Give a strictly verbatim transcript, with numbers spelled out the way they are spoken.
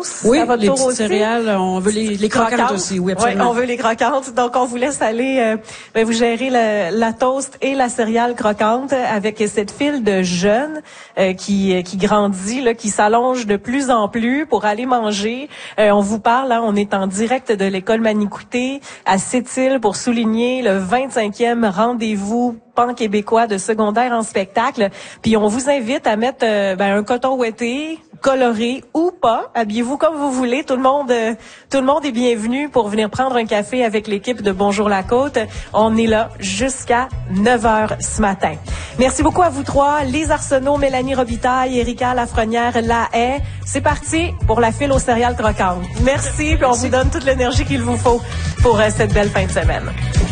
toast. Oui, à votre les tour petites aussi. céréales, on veut les, les croquantes, croquantes aussi, oui, absolument. Oui, on veut les croquantes. Donc, on vous laisse aller, euh, ben, vous gérez la, la toast et la céréale croquante avec cette file de jeunes euh, qui, qui grandit, là, qui s'allonge de plus en plus pour aller manger. Euh, on vous parle, hein, on est en direct de l'école Manicouté à Sept-Îles pour souligner le vingt-cinquième rendez-vous pan-québécois de secondaire en spectacle. Puis on vous invite à mettre euh, ben, un coton ouetté, coloré ou pas. Habillez-vous comme vous voulez. Tout le monde, euh, tout le monde est bienvenu pour venir prendre un café avec l'équipe de Bonjour la Côte. On est là jusqu'à neuf heures ce matin. Merci beaucoup à vous trois, Lise Arsenault, Mélanie Robitaille, Erika Lafrenière, La Haye. C'est parti pour la file aux céréales croquantes. Merci, puis on vous donne toute l'énergie qu'il vous faut pour euh, cette belle fin de semaine.